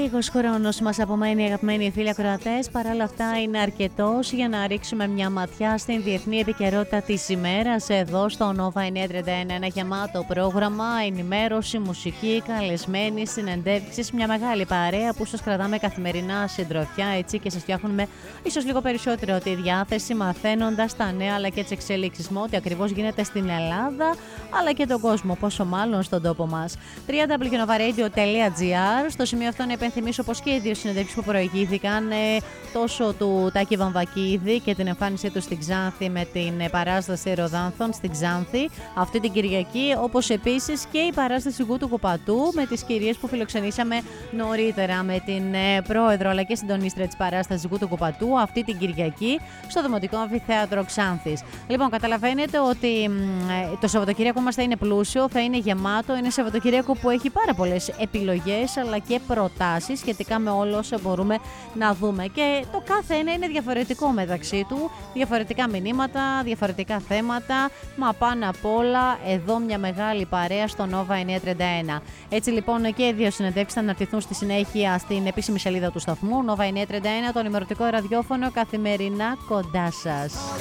Λίγος χρόνος μας απομένει, αγαπημένοι φίλοι ακροατές. Παρ' όλα αυτά είναι αρκετός για να ρίξουμε μια ματιά στην διεθνή επικαιρότητα της ημέρας εδώ στο Nova 931. Ένα γεμάτο πρόγραμμα, ενημέρωση, μουσική, καλεσμένοι, συνεντεύξεις, μια μεγάλη παρέα που σας κρατάμε καθημερινά συντροφιά, έτσι, και σας φτιάχνουμε ίσως λίγο περισσότερο τη διάθεση, μαθαίνοντας τα νέα αλλά και τις εξελίξεις μου, ό,τι ακριβώς γίνεται στην Ελλάδα αλλά και τον κόσμο, πόσο μάλλον στον τόπο μας. www.novaradio.gr. Στο σημείο αυτό να υπενθυμίσω πως και οι δύο συνεντεύξεις που προηγήθηκαν, τόσο του Τάκη Βαμβακίδη και την εμφάνισή του στην Ξάνθη με την παράσταση Ροδάνθων στην Ξάνθη αυτή την Κυριακή, όπως επίσης και η παράσταση Γκούτου Κουπατού με τις κυρίες που φιλοξενήσαμε νωρίτερα, με την πρόεδρο αλλά και συντονίστρια της παράστασης Γκούτου Κουπατού αυτή την Κυριακή στο Δημοτικό Αμφιθέατρο Ξάνθης. Λοιπόν, καταλαβαίνετε ότι το Σαββατοκύριακο μας θα είναι πλούσιο, θα είναι γεμάτο. Είναι Σαββατοκύριακο που έχει πάρα πολλές επιλογές αλλά και προτάσεις σχετικά με όλα όσα μπορούμε να δούμε. Και το κάθε ένα είναι διαφορετικό μεταξύ του, διαφορετικά μηνύματα, διαφορετικά θέματα, μα πάνω απ' όλα εδώ μια μεγάλη παρέα στο Nova 931. Έτσι λοιπόν και οι δύο συνεντεύξεις θα αναρτηθούν στη συνέχεια στην επίσημη σελίδα του σταθμού Nova 931, το ενημερωτικό ραδιόφωνο καθημερινά κοντά σας.